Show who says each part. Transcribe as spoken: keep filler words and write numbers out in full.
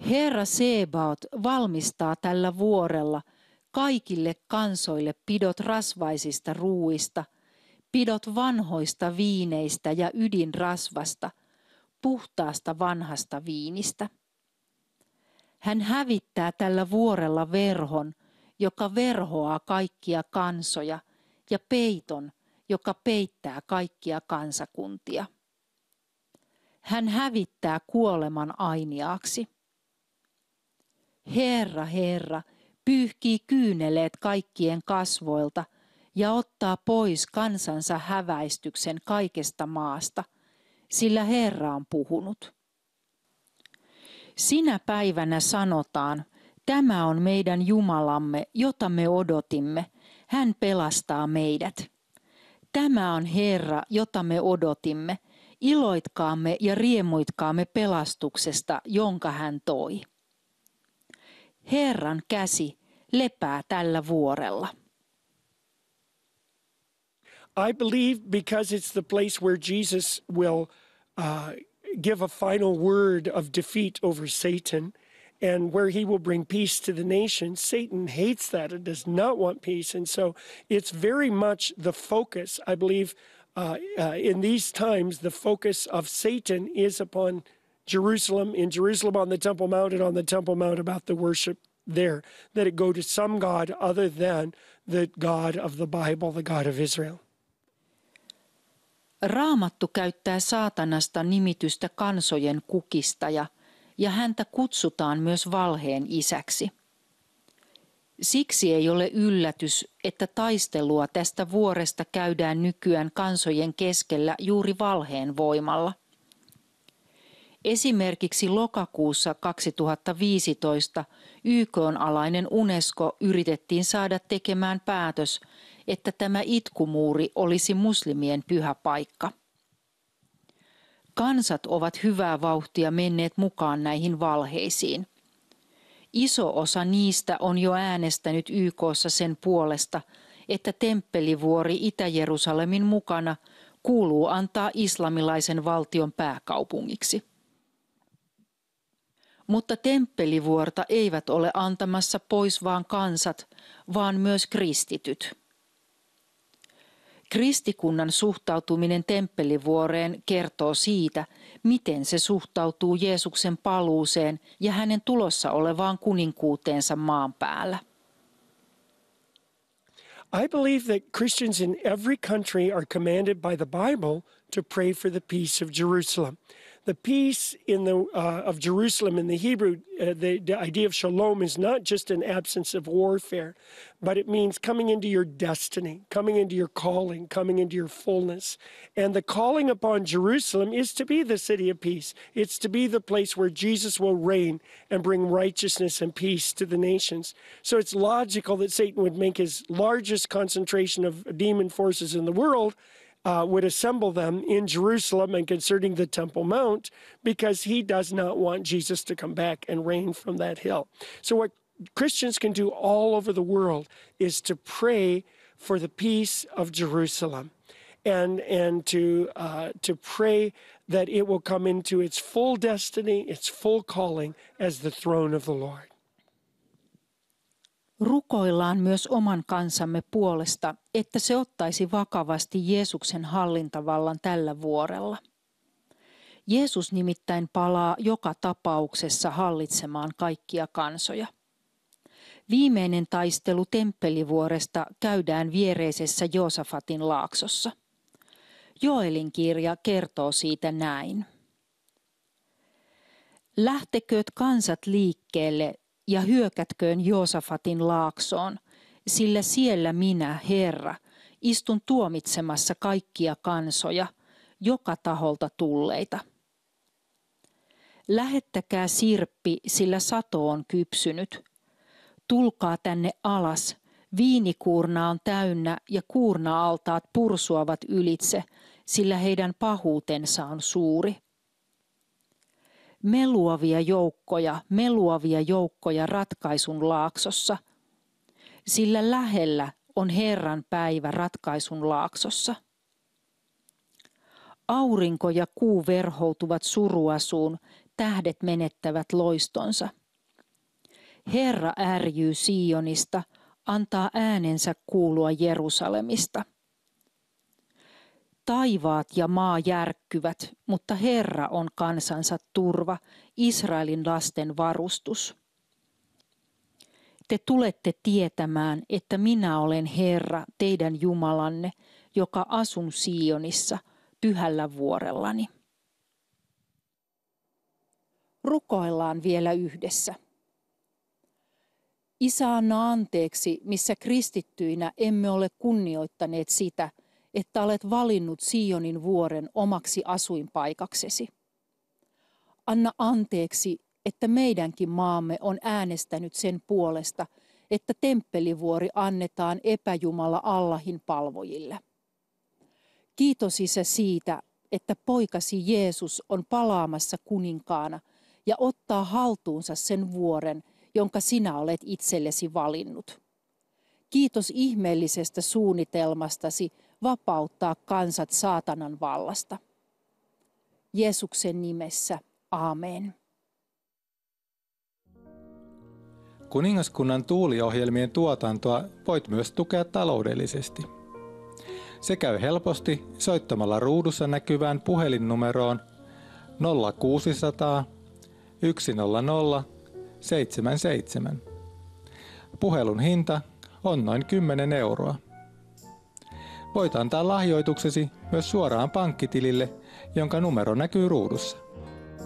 Speaker 1: Herra Sebaot valmistaa tällä vuorella kaikille kansoille pidot rasvaisista ruuista, pidot vanhoista viineistä ja ydinrasvasta, puhtaasta vanhasta viinistä. Hän hävittää tällä vuorella verhon, joka verhoaa kaikkia kansoja, ja peiton, joka peittää kaikkia kansakuntia. Hän hävittää kuoleman ainiaaksi. Herra, Herra, pyyhkii kyyneleet kaikkien kasvoilta ja ottaa pois kansansa häväistyksen kaikesta maasta, sillä Herra on puhunut. Sinä päivänä sanotaan, tämä on meidän Jumalamme, jota me odotimme, hän pelastaa meidät. Tämä on Herra, jota me odotimme, iloitkaamme ja riemuitkaamme pelastuksesta, jonka hän toi. Herran käsi lepää tällä vuorella.
Speaker 2: I believe because it's the place where Jesus will uh, give a final word of defeat over Satan and where he will bring peace to the nations. Satan hates that and does not want peace. And so it's very much the focus, I believe, uh, uh, in these times, the focus of Satan is upon Jerusalem, in Jerusalem on the Temple Mount and on the Temple Mount about the worship there, that it go to some God other than the God of the Bible, the God of Israel.
Speaker 1: Raamattu käyttää saatanasta nimitystä kansojen kukistaja, ja häntä kutsutaan myös valheen isäksi. Siksi ei ole yllätys, että taistelua tästä vuoresta käydään nykyään kansojen keskellä juuri valheen voimalla. Esimerkiksi lokakuussa kaksituhattaviisitoista Y K:n alainen UNESCO yritettiin saada tekemään päätös, että tämä itkumuuri olisi muslimien pyhä paikka. Kansat ovat hyvää vauhtia menneet mukaan näihin valheisiin. Iso osa niistä on jo äänestänyt Y K:ssa sen puolesta, että temppelivuori Itä-Jerusalemin mukana kuuluu antaa islamilaisen valtion pääkaupungiksi. Mutta temppelivuorta eivät ole antamassa pois vaan kansat, vaan myös kristityt. Kristikunnan suhtautuminen temppelivuoreen kertoo siitä, miten se suhtautuu Jeesuksen paluuseen ja hänen tulossa olevaan kuninkuuteensa maan päällä.
Speaker 2: I believe that Christians in every country are commanded by the Bible to pray for the peace of Jerusalem. The peace in the uh, of Jerusalem in the Hebrew, uh, the, the idea of shalom is not just an absence of warfare, but it means coming into your destiny, coming into your calling, coming into your fullness. And the calling upon Jerusalem is to be the city of peace. It's to be the place where Jesus will reign and bring righteousness and peace to the nations. So it's logical that Satan would make his largest concentration of demon forces in the world Uh, would assemble them in Jerusalem and concerning the Temple Mount, because he does not want Jesus to come back and reign from that hill. So what Christians can do all over the world is to pray for the peace of Jerusalem and, and to, uh, to pray that it will come into its full destiny, its full calling as the throne of the Lord.
Speaker 1: Rukoillaan myös oman kansamme puolesta, että se ottaisi vakavasti Jeesuksen hallintavallan tällä vuorella. Jeesus nimittäin palaa joka tapauksessa hallitsemaan kaikkia kansoja. Viimeinen taistelu temppelivuoresta käydään viereisessä Joosafatin laaksossa. Joelin kirja kertoo siitä näin. Lähtekööt kansat liikkeelle ja hyökätköön Joosafatin laaksoon, sillä siellä minä, Herra, istun tuomitsemassa kaikkia kansoja, joka taholta tulleita. Lähettäkää sirppi, sillä sato on kypsynyt. Tulkaa tänne alas, viinikuurna on täynnä ja kuurna-altaat pursuavat ylitse, sillä heidän pahuutensa on suuri. Meluavia joukkoja, meluavia joukkoja ratkaisun laaksossa, sillä lähellä on Herran päivä ratkaisun laaksossa. Aurinko ja kuu verhoutuvat suruasuun, tähdet menettävät loistonsa. Herra ärjyy Sionista, antaa äänensä kuulua Jerusalemista. Taivaat ja maa järkkyvät, mutta Herra on kansansa turva, Israelin lasten varustus. Te tulette tietämään, että minä olen Herra, teidän Jumalanne, joka asun Sionissa, pyhällä vuorellani. Rukoillaan vielä yhdessä. Isä, anna anteeksi, missä kristittyinä emme ole kunnioittaneet sitä, että olet valinnut Sionin vuoren omaksi asuinpaikaksesi. Anna anteeksi, että meidänkin maamme on äänestänyt sen puolesta, että temppelivuori annetaan epäjumala Allahin palvojille. Kiitos Isä siitä, että poikasi Jeesus on palaamassa kuninkaana ja ottaa haltuunsa sen vuoren, jonka sinä olet itsellesi valinnut. Kiitos ihmeellisestä suunnitelmastasi vapauttaa kansat saatanan vallasta. Jeesuksen nimessä, aamen.
Speaker 3: Kuningaskunnan tuuliohjelmien tuotantoa voit myös tukea taloudellisesti. Se käy helposti soittamalla ruudussa näkyvään puhelinnumeroon nolla kuusisataa, yksi nolla nolla, seitsemän seitsemän. Puhelun hinta on noin kymmenen euroa. Voit antaa lahjoituksesi myös suoraan pankkitilille, jonka numero näkyy ruudussa.